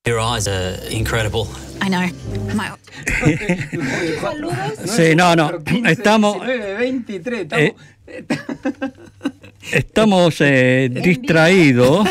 Your eyes are incredible. I know. Sí, no. Estamos. 23, Estamos distraídos.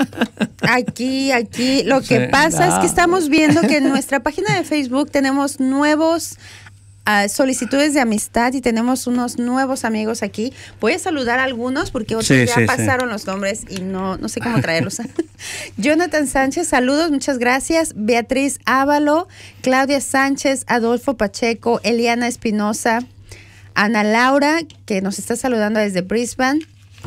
Aquí. Lo que pasa es que estamos viendo que en nuestra página de Facebook tenemos nuevos solicitudes de amistad y tenemos unos nuevos amigos aquí. Voy a saludar a algunos porque otros pasaron los nombres y no sé cómo traerlos. Jonathan Sánchez, saludos, muchas gracias. Beatriz Ávalo, Claudia Sánchez, Adolfo Pacheco, Eliana Espinosa, Ana Laura, que nos está saludando desde Brisbane,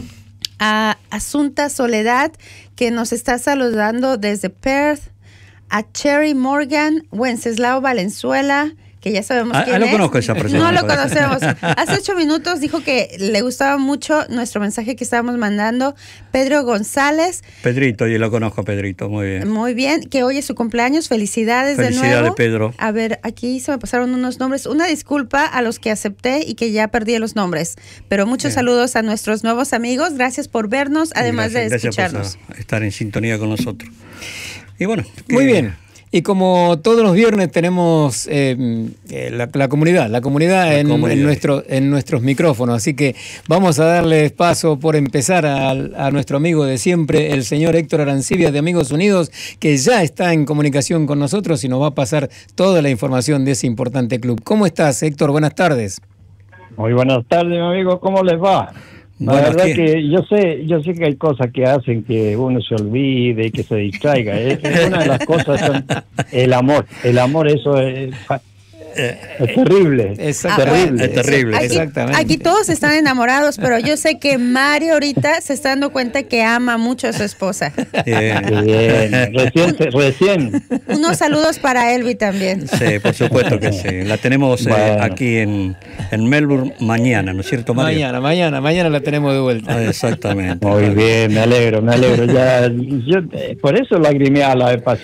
a Asunta Soledad, que nos está saludando desde Perth, a Cherry Morgan, Wenceslao Valenzuela, que ya sabemos quién lo es. conozco esa persona. No lo conocemos. Hace 8 minutos dijo que le gustaba mucho nuestro mensaje que estábamos mandando. Pedro González. Pedrito, yo lo conozco, Pedrito, muy bien. Muy bien, que hoy es su cumpleaños. Felicidades de nuevo. Felicidades, Pedro. A ver, aquí se me pasaron unos nombres. Una disculpa a los que acepté y que ya perdí los nombres. Pero muchos saludos a nuestros nuevos amigos. Gracias por vernos, además de escucharnos. Gracias por estar en sintonía con nosotros. Y bueno. Muy bien. Y como todos los viernes tenemos la comunidad en nuestros micrófonos, así que vamos a darles paso por empezar a nuestro amigo de siempre, el señor Héctor Arancibia de Amigos Unidos, que ya está en comunicación con nosotros y nos va a pasar toda la información de ese importante club. ¿Cómo estás, Héctor? Buenas tardes. Muy buenas tardes, mi amigo. ¿Cómo les va? La verdad que yo sé que hay cosas que hacen que uno se olvide y que se distraiga. Una de las cosas son el amor. El amor, eso es terrible. Es terrible. Exactamente. Aquí todos están enamorados, pero yo sé que Mario ahorita se está dando cuenta que ama mucho a su esposa. Bien. Recién. Unos saludos para Elvi también. Sí, por supuesto que sí. La tenemos aquí en Melbourne mañana, ¿no es cierto, Mario? Mañana la tenemos de vuelta. Exactamente. Muy bien, me alegro. Ya, yo por eso lagrimeaba la vez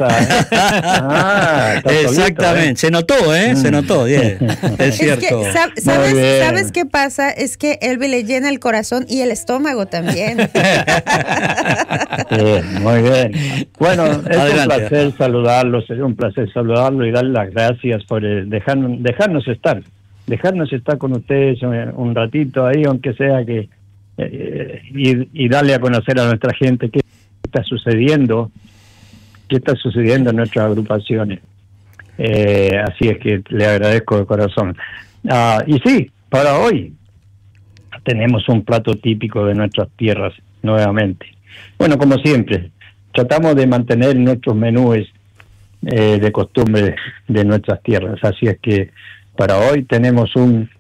pasada. Exactamente. Se notó, Se notó, bien. Es cierto. Es que, ¿sabes qué pasa? Es que Elvi le llena el corazón y el estómago también. Muy bien. Bueno, es un placer saludarlo y darle las gracias por dejarnos estar con ustedes un ratito ahí, aunque sea que y darle a conocer a nuestra gente qué está sucediendo en nuestras agrupaciones. Así es que le agradezco de corazón. Y sí, para hoy tenemos un plato típico de nuestras tierras nuevamente. Bueno, como siempre, tratamos de mantener nuestros menús de costumbre de nuestras tierras. Así es que para hoy tenemos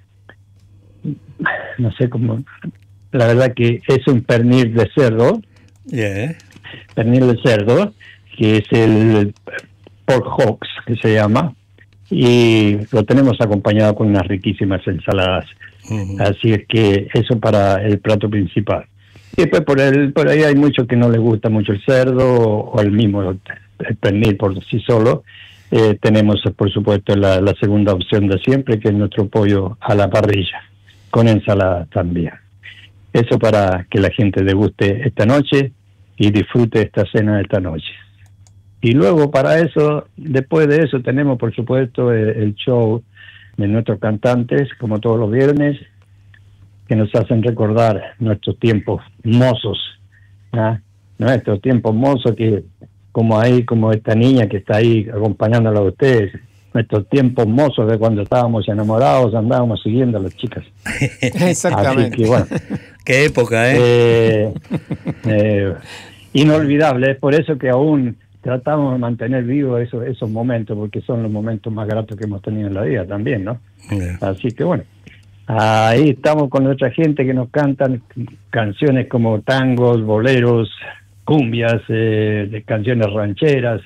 no sé cómo, la verdad que es un pernil de cerdo. Pernil de cerdo, que es el pork hocks, que se llama, y lo tenemos acompañado con unas riquísimas ensaladas. Así es que eso para el plato principal. Y después por ahí hay muchos que no les gusta mucho el cerdo o el mismo el pernil por sí solo. Tenemos, por supuesto, la segunda opción de siempre, que es nuestro pollo a la parrilla, con ensalada también. Eso para que la gente deguste esta noche y disfrute esta cena de esta noche. Y luego para eso, después de eso, tenemos por supuesto el show de nuestros cantantes, como todos los viernes, que nos hacen recordar nuestros tiempos mozos, nuestros tiempos mozos, que como esta niña que está ahí acompañándola a ustedes, nuestros tiempos mozos de cuando estábamos enamorados, andábamos siguiendo a las chicas. Exactamente. Así que bueno. Qué época, inolvidable, es por eso que aún tratamos de mantener vivos esos momentos, porque son los momentos más gratos que hemos tenido en la vida también, ¿no? Así que bueno, ahí estamos con nuestra gente que nos cantan canciones como tangos, boleros, cumbias, de canciones rancheras,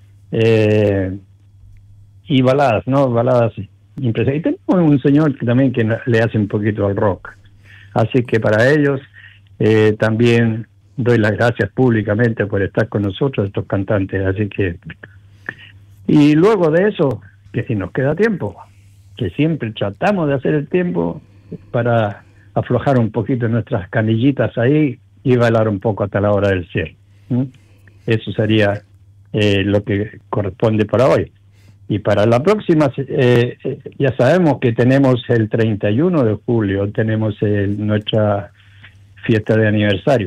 y baladas, ¿no? Baladas impresionantes. Y tenemos un señor que también que le hace un poquito al rock. Así que para ellos también doy las gracias públicamente por estar con nosotros, estos cantantes. Así que, y luego de eso, que si nos queda tiempo, que siempre tratamos de hacer el tiempo para aflojar un poquito nuestras canillitas ahí y bailar un poco hasta la hora del cielo. Eso sería lo que corresponde para hoy. Y para la próxima, ya sabemos que tenemos el 31 de julio, tenemos nuestra fiesta de aniversario.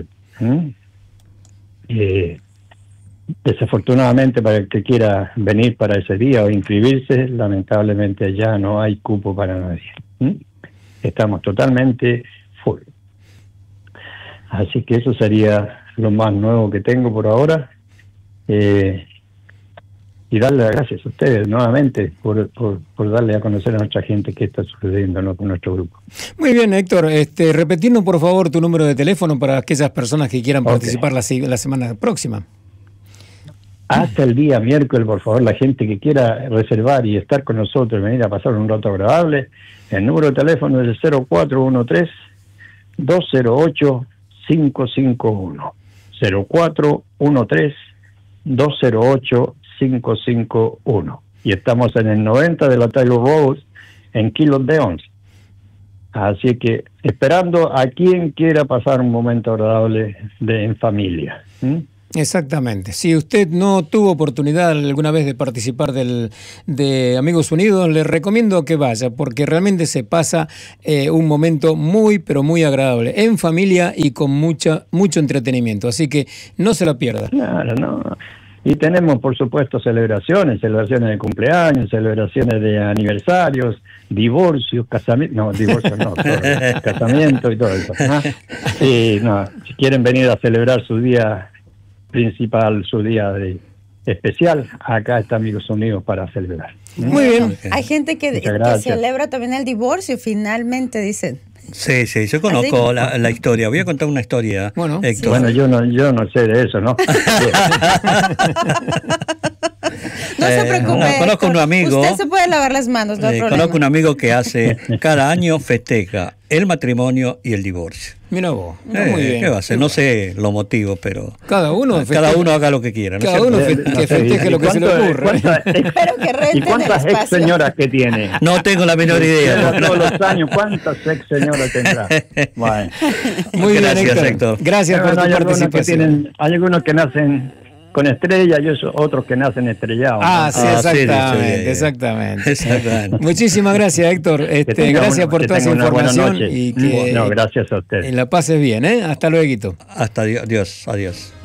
Desafortunadamente, para el que quiera venir para ese día o inscribirse, lamentablemente ya no hay cupo para nadie. Estamos totalmente full. Así que eso sería lo más nuevo que tengo por ahora. Y darle las gracias a ustedes nuevamente por darle a conocer a nuestra gente qué está sucediendo, ¿no?, con nuestro grupo. Muy bien, Héctor. Repetirnos, por favor, tu número de teléfono para aquellas personas que quieran participar la semana próxima. Hasta el día miércoles, por favor, la gente que quiera reservar y estar con nosotros, venir a pasar un rato agradable, el número de teléfono es el 0413-208-551. 0413-208-551. Y estamos en el 90 de la Taylor Road, en Kilos de 11. Así que esperando a quien quiera pasar un momento agradable en familia. Exactamente. Si usted no tuvo oportunidad alguna vez de participar de Amigos Unidos, le recomiendo que vaya, porque realmente se pasa un momento muy, pero muy agradable, en familia y con mucho entretenimiento. Así que no se la pierda. Claro, no. Y tenemos, por supuesto, celebraciones de cumpleaños, celebraciones de aniversarios, divorcios, casamientos, casamiento y todo eso. Y, si quieren venir a celebrar su día principal, su día especial, acá está Amigos Unidos para celebrar. Muy bien. Hay gente que celebra también el divorcio, finalmente, dicen. Sí, yo conozco la historia. Voy a contar una historia, Héctor. Bueno, yo no sé de eso, ¿no? No se preocupe. Conozco un amigo. Usted se puede lavar las manos, no hay problema. Conozco un amigo que cada año festeja el matrimonio y el divorcio. Mira vos. Muy bien. ¿Qué va a hacer? No sé los motivos, pero cada uno haga lo que quiera. Cada uno que festeje lo que se le ocurre. ¿Y cuántas ex señoras que tiene? No tengo la menor idea. Todos los años, ¿cuántas ex señoras tendrá? Bueno. Muy bien, Héctor. Gracias por tu participación. Hay algunos que nacen con estrella y otros que nacen estrellados. Exactamente. Muchísimas gracias, Héctor. Gracias por toda esa información. Y gracias a ustedes. Y la pases bien, Hasta luego. Hasta adiós.